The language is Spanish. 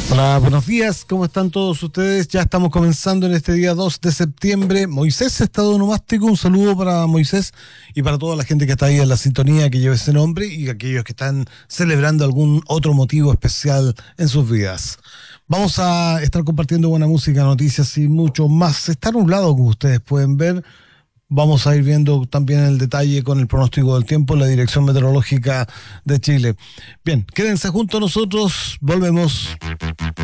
Hola, buenos días, ¿cómo están todos ustedes? Ya estamos comenzando en este día 2 de septiembre. Moisés, Estado Onomástico, un saludo para Moisés y para toda la gente que está ahí en la sintonía que lleva ese nombre y aquellos que están celebrando algún otro motivo especial en sus vidas. Vamos a estar compartiendo buena música, noticias y mucho más. Está nublado, como ustedes pueden ver. Vamos a ir viendo también el detalle con el pronóstico del tiempo, la Dirección Meteorológica de Chile. Bien, quédense junto a nosotros, volvemos.